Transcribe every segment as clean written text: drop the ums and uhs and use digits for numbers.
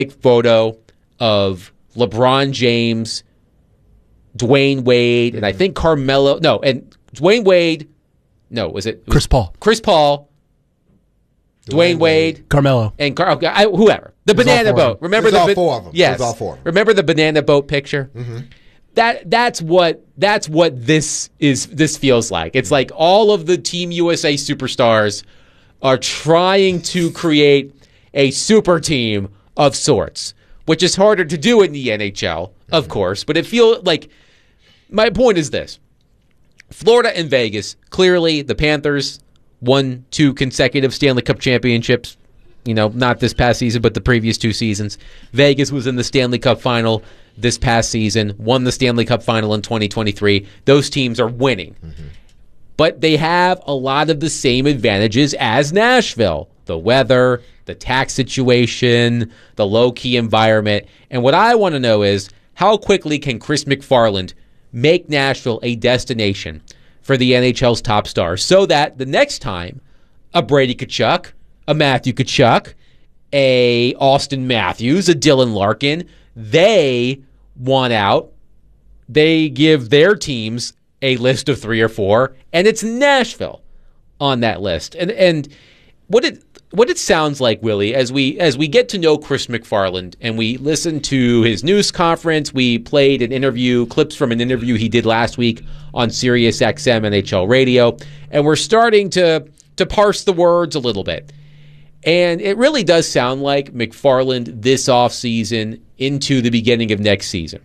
photo of LeBron James, Dwayne Wade, and I think Carmelo. No, and Dwayne Wade. No, was it Chris Paul? Chris Paul, Dwayne Wade, Carmelo, and whoever. The banana boat. Remember all four of them. Yes. It was all four of them. Remember the banana boat picture? Mm-hmm. That's what this feels like. It's like all of the Team USA superstars are trying to create a super team of sorts, which is harder to do in the NHL, of course. But it feels like, my point is this: Florida and Vegas, clearly the Panthers won 2 consecutive Stanley Cup championships. Not this past season, but the previous 2 seasons. Vegas was in the Stanley Cup final this past season, won the Stanley Cup final in 2023. Those teams are winning. Mm-hmm. But they have a lot of the same advantages as Nashville. The weather, the tax situation, the low-key environment. And what I want to know is, how quickly can Chris McFarland make Nashville a destination for the NHL's top stars so that the next time a Brady Tkachuk, a Matthew Tkachuk, a Austin Matthews, a Dylan Larkin, they want out, they give their teams a list of 3 or 4, and it's Nashville on that list. And what it sounds like, Willie, as we get to know Chris McFarland and we listen to his news conference, we played clips from an interview he did last week on Sirius XM NHL Radio, and we're starting to parse the words a little bit. And it really does sound like McFarland this offseason into the beginning of next season.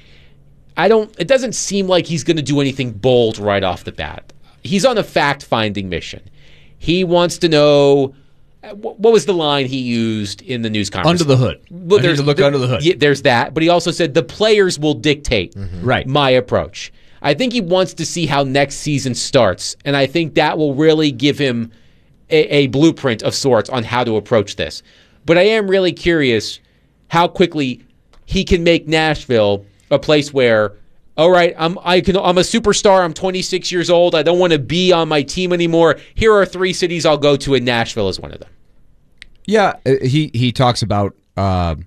It doesn't seem like he's going to do anything bold right off the bat. He's on a fact-finding mission. He wants to know, what was the line he used in the news conference? Under the hood. Well, I need to look under the hood. Yeah, there's that, but he also said the players will dictate my approach. I think he wants to see how next season starts, and I think that will really give him a blueprint of sorts on how to approach this. But I am really curious how quickly he can make Nashville a place where, all right, I'm a superstar. I'm 26 years old. I don't want to be on my team anymore. Here are 3 cities I'll go to, and Nashville is one of them. Yeah, he talks about the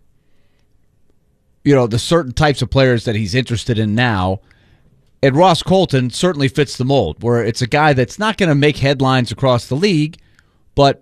certain types of players that he's interested in now. And Ross Colton certainly fits the mold, where it's a guy that's not going to make headlines across the league, but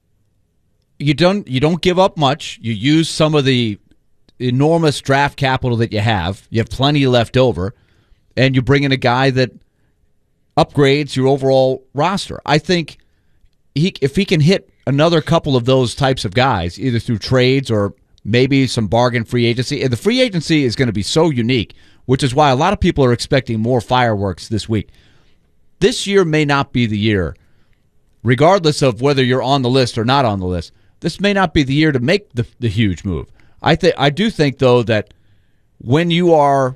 you don't give up much. You use some of the enormous draft capital that you have. You have plenty left over, and you bring in a guy that upgrades your overall roster. I think if he can hit another couple of those types of guys, either through trades or maybe some bargain free agency, and the free agency is going to be so unique, which is why a lot of people are expecting more fireworks this week. This year may not be the year, regardless of whether you're on the list or not on the list. This may not be the year to make the huge move. I do think, though, that when you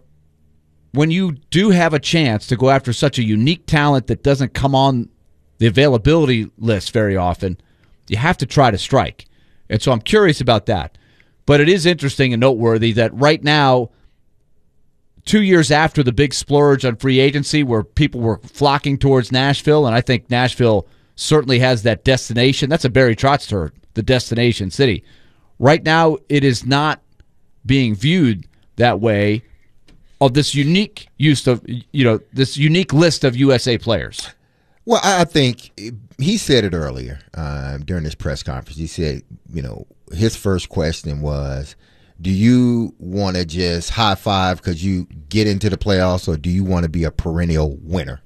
do have a chance to go after such a unique talent that doesn't come on the availability list very often, you have to try to strike. And so I'm curious about that. But it is interesting and noteworthy that right now, 2 years after the big splurge on free agency where people were flocking towards Nashville, and I think Nashville certainly has that destination. That's a Barry Trotz term, the destination city. Right now, it is not being viewed that way of this unique use of, this unique list of USA players. Well, I think he said it earlier during this press conference. He said, his first question was, do you want to just high five because you get into the playoffs, or do you want to be a perennial winner?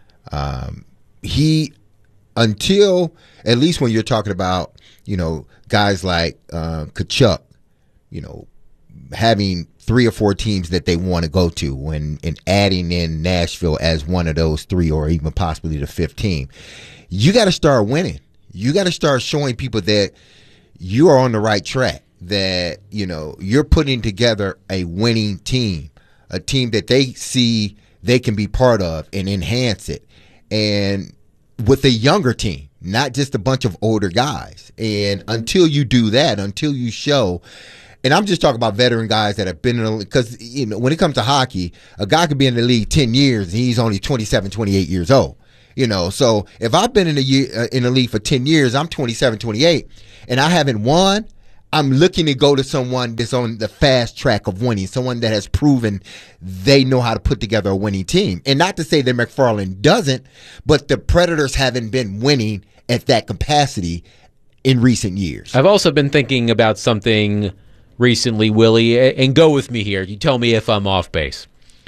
Until, at least when you're talking about, guys like Tkachuk, having 3 or 4 teams that they want to go to and adding in Nashville as one of those 3 or even possibly the 5th team. You got to start winning. You got to start showing people that you are on the right track, that, you're putting together a winning team, a team that they see they can be part of and enhance it. And with a younger team, not just a bunch of older guys. And until you do that, until you show, and I'm just talking about veteran guys that have been in the league, because when it comes to hockey, a guy could be in the league 10 years and he's only 27, 28 years old. So if I've been in the league for 10 years, I'm 27, 28, and I haven't won, I'm looking to go to someone that's on the fast track of winning, someone that has proven they know how to put together a winning team. And not to say that McFarland doesn't, but the Predators haven't been winning at that capacity in recent years. I've also been thinking about something recently, Willie, and go with me here. You tell me if I'm off base.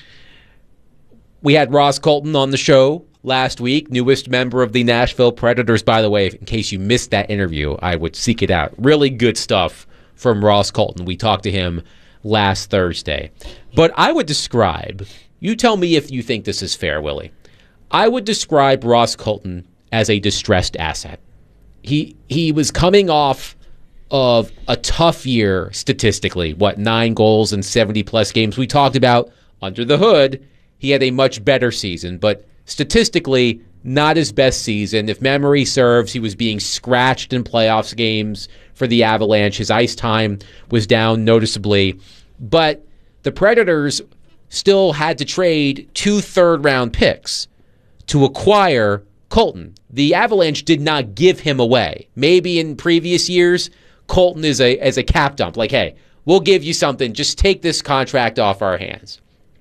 We had Ross Colton on the show last week, newest member of the Nashville Predators. By the way, in case you missed that interview, I would seek it out. Really good stuff from Ross Colton. We talked to him last Thursday. But I would describe, you tell me if you think this is fair, Willie. I would describe Ross Colton as a distressed asset. He was coming off of a tough year statistically. 9 goals in 70-plus games. We talked about under the hood, he had a much better season, but statistically, not his best season. If memory serves, he was being scratched in playoffs games for the Avalanche. His ice time was down noticeably. But the Predators still had to trade 2 third-round picks to acquire Colton. The Avalanche did not give him away. Maybe in previous years, Colton is a cap dump. Like, hey, we'll give you something. Just take this contract off our hands.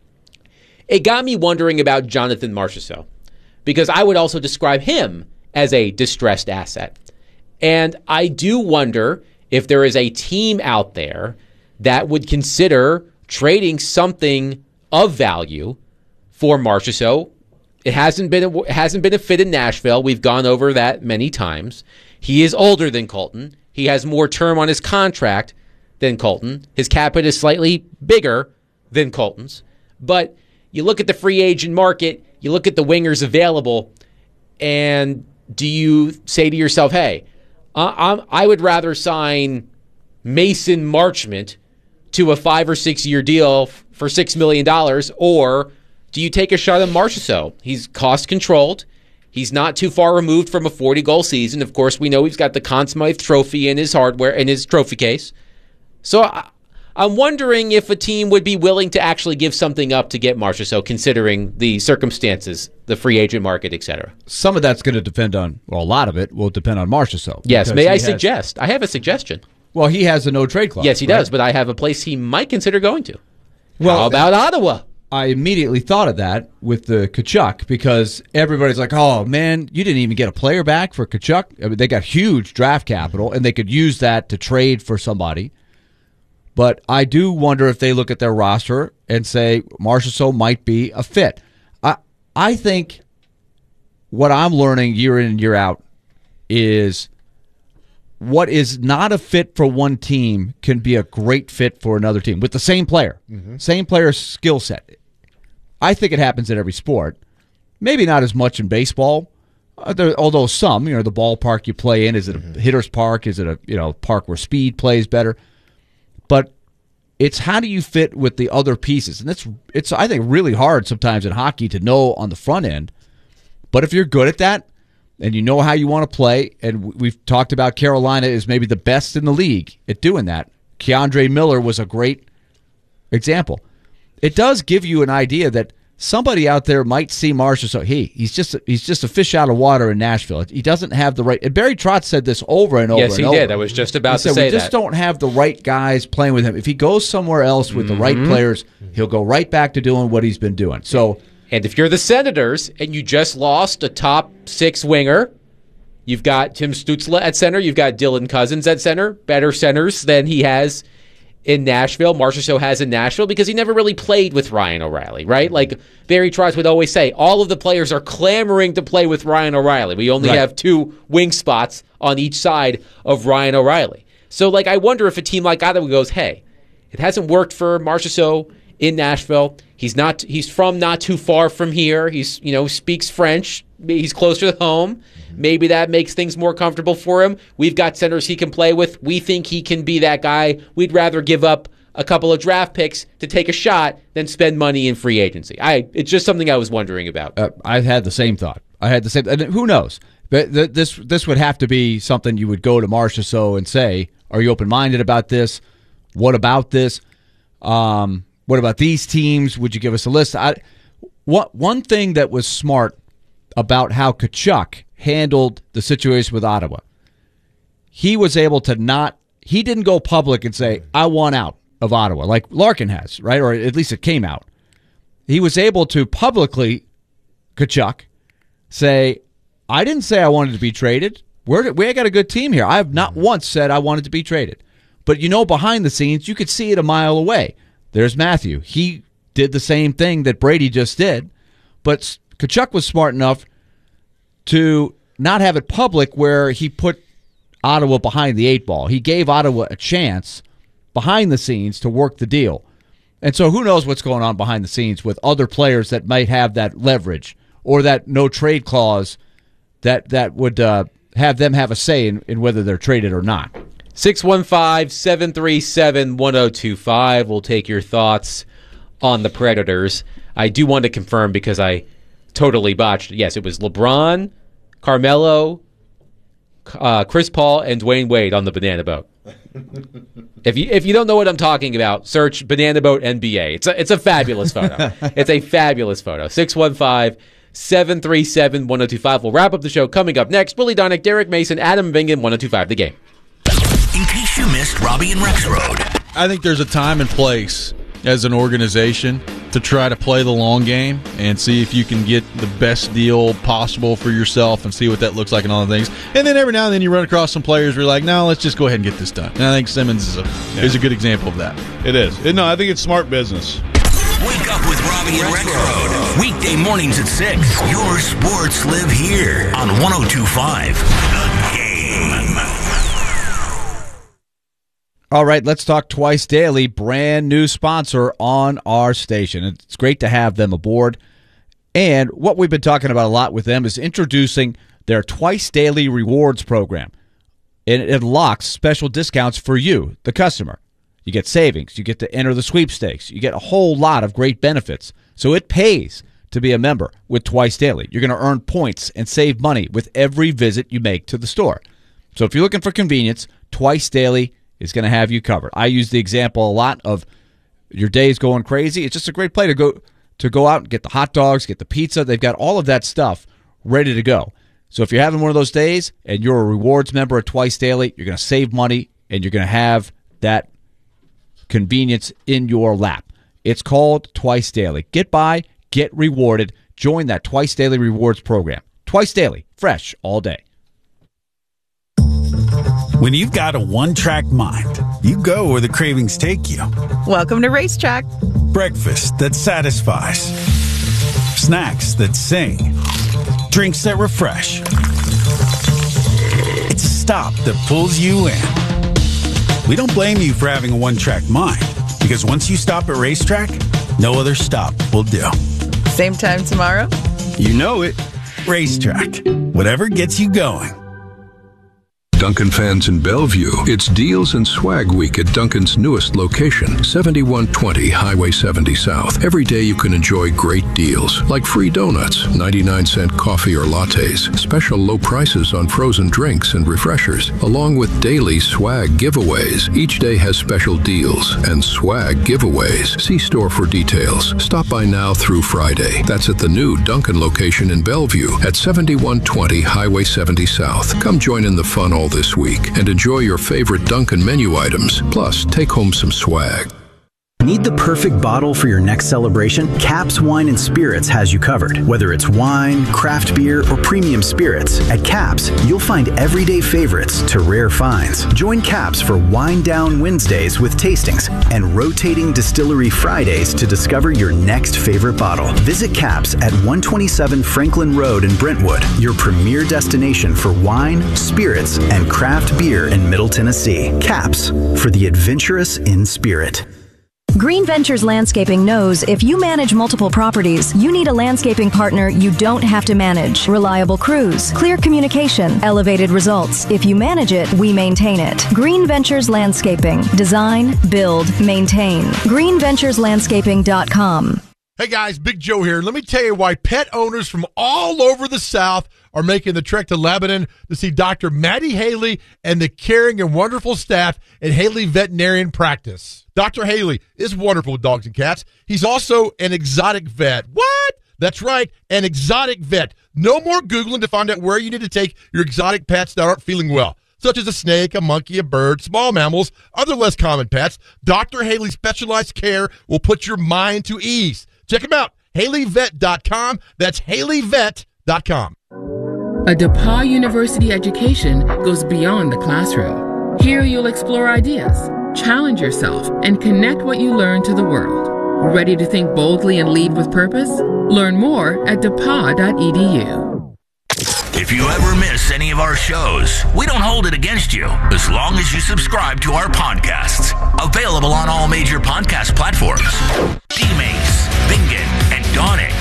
It got me wondering about Jonathan Marchessault, because I would also describe him as a distressed asset. And I do wonder if there is a team out there that would consider trading something of value for Marchessault. It hasn't been a fit in Nashville. We've gone over that many times. He is older than Colton. He has more term on his contract than Colton. His cap hit is slightly bigger than Colton's. But you look at the free agent market, you look at the wingers available, and do you say to yourself, hey, I would rather sign Mason Marchment to a 5 or 6 year deal for $6 million, or do you take a shot at Marchessault? He's cost controlled. He's not too far removed from a 40-goal season. Of course, we know he's got the Conn Smythe trophy in his trophy case. So I'm wondering if a team would be willing to actually give something up to get Marchessault, considering the circumstances, the free agent market, etc. Some of that's going to depend on, well, a lot of it will depend on Marchessault. Yes, may I suggest? I have a suggestion. Well, he has a no-trade clause. Yes, he does, but I have a place he might consider going to. Well, how about Ottawa? I immediately thought of that with the Tkachuk, because everybody's like, oh, man, you didn't even get a player back for Tkachuk. I mean, they got huge draft capital, and they could use that to trade for somebody. But I do wonder if they look at their roster and say Marchessault might be a fit. I think what I'm learning year in and year out is what is not a fit for one team can be a great fit for another team with the same player, same player's skill set. I think it happens in every sport. Maybe not as much in baseball, although some, the ballpark you play in, is it a hitter's park? Is it a park where speed plays better? But it's how do you fit with the other pieces, and it's I think really hard sometimes in hockey to know on the front end. But if you're good at that, and you know how you want to play, and we've talked about Carolina is maybe the best in the league at doing that. Keandre Miller was a great example. It does give you an idea that somebody out there might see Marchessault. Hey, he's just a fish out of water in Nashville. He doesn't have the right. And Barry Trotz said this over and over. Yes, he did. I was just about to say that. We just don't have the right guys playing with him. If he goes somewhere else with the right players, he'll go right back to doing what he's been doing. So. And if you're the Senators and you just lost a top 6 winger, you've got Tim Stützle at center, you've got Dylan Cousins at center, better centers than he has in Nashville. Marchessault has in Nashville because he never really played with Ryan O'Reilly, right? Like Barry Trotz would always say, all of the players are clamoring to play with Ryan O'Reilly. We only have 2 wing spots on each side of Ryan O'Reilly. So, I wonder if a team like Ottawa goes, hey, it hasn't worked for Marchessault in Nashville. He's from not too far from here. He's, speaks French. He's closer to home. Maybe that makes things more comfortable for him. We've got centers he can play with. We think he can be that guy. We'd rather give up a couple of draft picks to take a shot than spend money in free agency. It's just something I was wondering about. I've had the same thought. And who knows? But this would have to be something you would go to Marchessault and say, are you open-minded about this? What about this? What about these teams? Would you give us a list? One thing that was smart about how Tkachuk handled the situation with Ottawa, he was able to not he didn't go public and say, I want out of Ottawa, like Larkin has, right? Or at least it came out. He was able to publicly, Tkachuk, say, I didn't say I wanted to be traded. We got a good team here. I have not once said I wanted to be traded. But behind the scenes, you could see it a mile away. There's Matthew. He did the same thing that Brady just did. But Tkachuk was smart enough to not have it public where he put Ottawa behind the 8 ball. He gave Ottawa a chance behind the scenes to work the deal. And so who knows what's going on behind the scenes with other players that might have that leverage or that no trade clause that would have them have a say in whether they're traded or not. 615-737-1025. We'll take your thoughts on the Predators. I do want to confirm because I totally botched it. Yes, it was LeBron, Carmelo, Chris Paul, and Dwayne Wade on the Banana Boat. If you don't know what I'm talking about, search Banana Boat NBA. It's a fabulous photo. It's a fabulous photo. 615-737-1025. We'll wrap up the show. Coming up next, Willie Donick, Derek Mason, Adam Vingan, 1025 The Game. In case you missed Robbie and Rex Road. I think there's a time and place as an organization to try to play the long game and see if you can get the best deal possible for yourself and see what that looks like and all the things. And then every now and then you run across some players where you're like, no, let's just go ahead and get this done. And I think Simmons is a good example of that. It is. No, I think it's smart business. Wake up with Robbie and Rex Road. Weekday mornings at 6. Your sports live here on 102.5 The Game. All right, let's talk Twice Daily, brand new sponsor on our station. It's great to have them aboard. And what we've been talking about a lot with them is introducing their Twice Daily Rewards program. And it unlocks special discounts for you, the customer. You get savings. You get to enter the sweepstakes. You get a whole lot of great benefits. So it pays to be a member with Twice Daily. You're going to earn points and save money with every visit you make to the store. So if you're looking for convenience, Twice Daily is going to have you covered. I use the example a lot of your day's going crazy. It's just a great place to go out and get the hot dogs, get the pizza. They've got all of that stuff ready to go. So if you're having one of those days and you're a rewards member at Twice Daily, you're going to save money and you're going to have that convenience in your lap. It's called Twice Daily. Get by, get rewarded. Join that Twice Daily Rewards program. Twice Daily, fresh all day. When you've got a one-track mind, you go where the cravings take you. Welcome to Racetrack. Breakfast that satisfies. Snacks that sing. Drinks that refresh. It's a stop that pulls you in. We don't blame you for having a one-track mind, because once you stop at Racetrack, no other stop will do. Same time tomorrow? You know it. Racetrack. Whatever gets you going. Dunkin' fans in Bellevue, it's Deals and Swag Week at Dunkin's newest location, 7120 Highway 70 South. Every day you can enjoy great deals, like free donuts, 99-cent coffee or lattes, special low prices on frozen drinks and refreshers, along with daily swag giveaways. Each day has special deals and swag giveaways. See store for details. Stop by now through Friday. That's at the new Dunkin' location in Bellevue at 7120 Highway 70 South. Come join in the fun all this week and enjoy your favorite Dunkin' menu items. Plus, take home some swag. Need the perfect bottle for your next celebration? Caps Wine & Spirits has you covered. Whether it's wine, craft beer, or premium spirits, at Caps, you'll find everyday favorites to rare finds. Join Caps for Wine Down Wednesdays with tastings and rotating distillery Fridays to discover your next favorite bottle. Visit Caps at 127 Franklin Road in Brentwood, your premier destination for wine, spirits, and craft beer in Middle Tennessee. Caps, for the adventurous in spirit. Green Ventures Landscaping knows if you manage multiple properties, you need a landscaping partner you don't have to manage. Reliable crews, clear communication, elevated results. If you manage it, we maintain it. Green Ventures Landscaping. Design, build, maintain. GreenVenturesLandscaping.com. Hey guys, Big Joe here. Let me tell you why pet owners from all over the South are making the trek to Lebanon to see Dr. Maddie Haley and the caring and wonderful staff at Haley Veterinarian Practice. Dr. Haley is wonderful with dogs and cats. He's also an exotic vet. What? That's right, an exotic vet. No more Googling to find out where you need to take your exotic pets that aren't feeling well. such as a snake, a monkey, a bird, small mammals, other less common pets, Dr. Haley's specialized care will put your mind to ease. Check them out, HaleyVet.com. That's HaleyVet.com. A DePauw University education goes beyond the classroom. Here you'll explore ideas, challenge yourself, and connect what you learn to the world. Ready to think boldly and lead with purpose? Learn more at DePauw.edu. If you ever miss any of our shows, we don't hold it against you as long as you subscribe to our podcasts. Available on all major podcast platforms. D-Mace, Bingen, and Donick